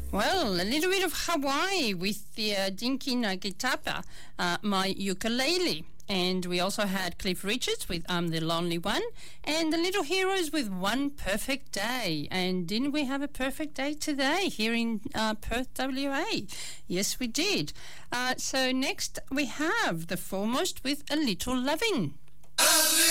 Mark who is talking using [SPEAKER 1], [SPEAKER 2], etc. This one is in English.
[SPEAKER 1] Well, a little bit of Hawaii with the Dinky Nagitapa, My Ukulele. And we also had Cliff Richards with I'm the Lonely One, and the Little Heroes with One Perfect Day. And didn't we have a perfect day today here in Perth, WA? Yes, we did. So next we have The Foremost with A Little Lovin'.